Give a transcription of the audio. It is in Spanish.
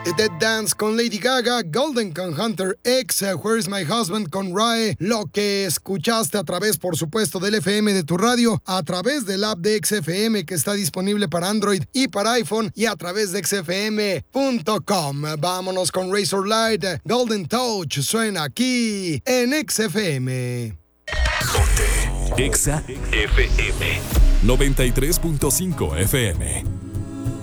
Dead Dance con Lady Gaga, Golden con Hunter X, Where's My Husband con Rae, lo que escuchaste a través, por supuesto, del FM de tu radio, a través del app de XFM que está disponible para Android y para iPhone y a través de xfm.com. Vámonos con Razor Light, Golden Touch, suena aquí en XFM. Ponte Exa FM 93.5 FM.